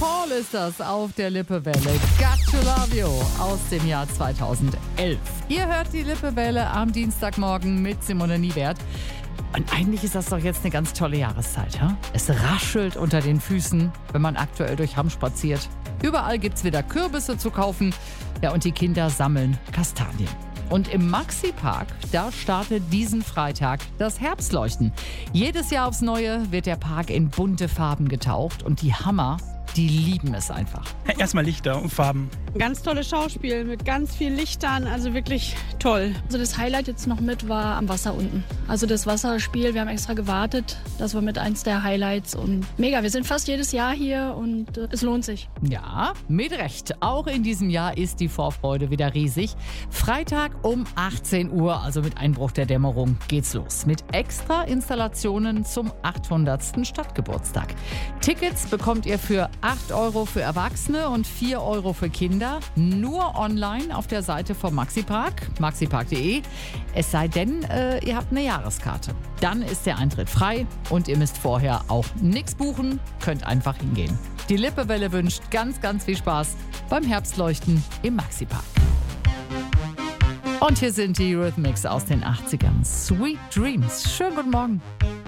Paul ist das auf der Lippewelle. Got to Love You aus dem Jahr 2011. Ihr hört die Lippewelle am Dienstagmorgen mit Simone Niewert. Und eigentlich ist das doch jetzt eine ganz tolle Jahreszeit. Ja? Es raschelt unter den Füßen, wenn man aktuell durch Hamm spaziert. Überall gibt's wieder Kürbisse zu kaufen. Ja, und die Kinder sammeln Kastanien. Und im Maxi-Park, da startet diesen Freitag das Herbstleuchten. Jedes Jahr aufs Neue wird der Park in bunte Farben getaucht und die Hammer, die lieben es einfach. Erstmal Lichter und Farben. Ganz tolles Schauspiel mit ganz vielen Lichtern, also wirklich toll. Also das Highlight jetzt noch mit war am Wasser unten. Also das Wasserspiel, wir haben extra gewartet, das war mit eins der Highlights und mega. Wir sind fast jedes Jahr hier und es lohnt sich. Ja, mit Recht. Auch in diesem Jahr ist die Vorfreude wieder riesig. Freitag um 18 Uhr, also mit Einbruch der Dämmerung, geht's los. Mit extra Installationen zum 800. Stadtgeburtstag. Tickets bekommt ihr für 8 Euro für Erwachsene und 4 Euro für Kinder. Nur online auf der Seite vom Maxipark, maxipark.de. Es sei denn, ihr habt eine Jahreskarte. Dann ist der Eintritt frei und ihr müsst vorher auch nichts buchen, könnt einfach hingehen. Die Lippewelle wünscht ganz, ganz viel Spaß beim Herbstleuchten im Maxipark. Und hier sind die Eurythmics aus den 80ern. Sweet Dreams. Schönen guten Morgen.